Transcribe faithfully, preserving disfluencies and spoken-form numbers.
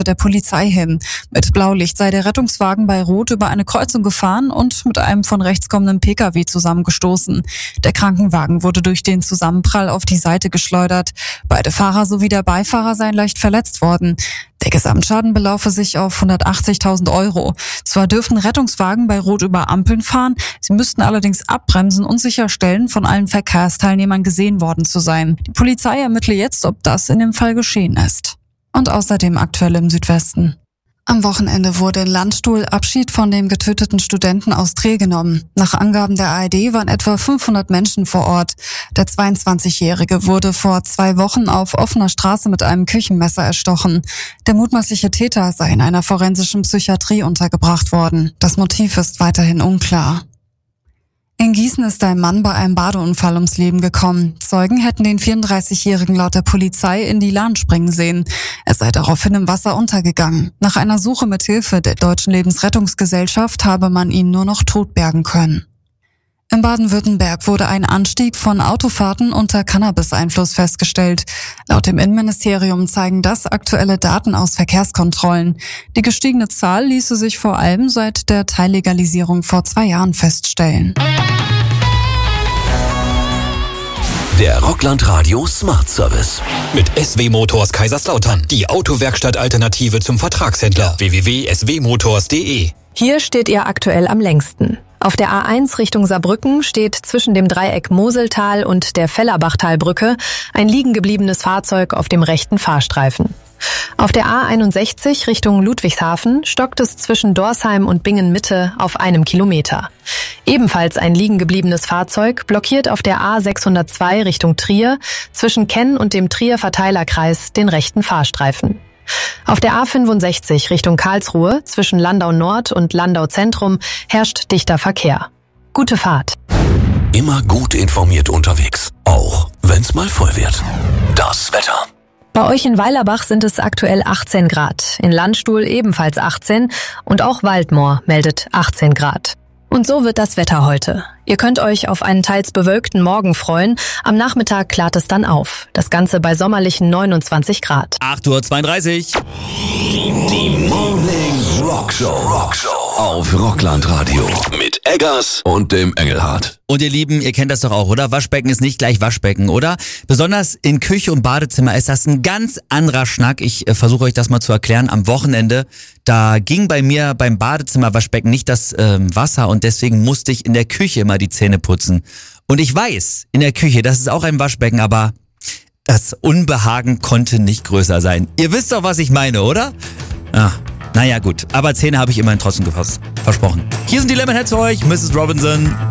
der Polizei hin. Mit Blaulicht sei der Rettungswagen bei Rot über eine Kreuzung gefahren und mit einem von rechts kommenden Pkw zusammengestoßen. Der Krankenwagen wurde durch den Zusammenprall auf die Seite geschleudert. Beide Fahrer sowie der Beifahrer seien leicht verletzt worden. Der Gesamtschaden belaufe sich auf hundertachtzigtausend Euro. Zwar dürften Rettungswagen bei Rot über Ampeln fahren, sie müssten allerdings abbremsen und sicherstellen, von allen Verkehrsteilnehmern gesehen worden zu sein. Die Polizei ermittle jetzt, ob das in dem Fall geschehen ist. Und außerdem aktuell im Südwesten. Am Wochenende wurde in Landstuhl Abschied von dem getöteten Studenten aus Trier genommen. Nach Angaben der A R D waren etwa fünfhundert Menschen vor Ort. Der zweiundzwanzigjährige wurde vor zwei Wochen auf offener Straße mit einem Küchenmesser erstochen. Der mutmaßliche Täter sei in einer forensischen Psychiatrie untergebracht worden. Das Motiv ist weiterhin unklar. In Gießen ist ein Mann bei einem Badeunfall ums Leben gekommen. Zeugen hätten den vierunddreißigjährigen laut der Polizei in die Lahn springen sehen. Er sei daraufhin im Wasser untergegangen. Nach einer Suche mit Hilfe der Deutschen Lebensrettungsgesellschaft habe man ihn nur noch tot bergen können. In Baden-Württemberg wurde ein Anstieg von Autofahrten unter Cannabis-Einfluss festgestellt. Laut dem Innenministerium zeigen das aktuelle Daten aus Verkehrskontrollen. Die gestiegene Zahl ließe sich vor allem seit der Teillegalisierung vor zwei Jahren feststellen. Der Rockland Radio Smart Service. Mit S W Motors Kaiserslautern. Die Autowerkstatt-Alternative zum Vertragshändler. w w w punkt s w motors punkt d e. Hier steht ihr aktuell am längsten. Auf der A eins Richtung Saarbrücken steht zwischen dem Dreieck Moseltal und der Fellerbachtalbrücke ein liegen gebliebenes Fahrzeug auf dem rechten Fahrstreifen. Auf der A einundsechzig Richtung Ludwigshafen stockt es zwischen Dorsheim und Bingen-Mitte auf einem Kilometer. Ebenfalls ein liegen gebliebenes Fahrzeug blockiert auf der A sechshundertzwei Richtung Trier zwischen Kenn und dem Trier Verteilerkreis den rechten Fahrstreifen. Auf der A fünfundsechzig Richtung Karlsruhe zwischen Landau Nord und Landau Zentrum herrscht dichter Verkehr. Gute Fahrt. Immer gut informiert unterwegs, auch wenn's mal voll wird. Das Wetter. Bei euch in Weilerbach sind es aktuell achtzehn Grad, in Landstuhl ebenfalls achtzehn und auch Waldmoor meldet achtzehn Grad. Und so wird das Wetter heute. Ihr könnt euch auf einen teils bewölkten Morgen freuen. Am Nachmittag klart es dann auf. Das Ganze bei sommerlichen neunundzwanzig Grad. acht Uhr zweiunddreißig. Die Morning Rock Show. Rock Show auf Rockland Radio. Mit Eggers und dem Engelhardt. Und ihr Lieben, ihr kennt das doch auch, oder? Waschbecken ist nicht gleich Waschbecken, oder? Besonders in Küche und Badezimmer ist das ein ganz anderer Schnack. Ich äh, versuche euch das mal zu erklären. Am Wochenende, da ging bei mir beim Badezimmerwaschbecken nicht das ähm, Wasser und deswegen musste ich in der Küche immer die Zähne putzen. Und ich weiß, in der Küche, das ist auch ein Waschbecken, aber das Unbehagen konnte nicht größer sein. Ihr wisst doch, was ich meine, oder? Ah, naja gut, aber Zähne habe ich immerhin trotzdem gefasst. Versprochen. Hier sind die Lemonheads für euch, Misses Robinson.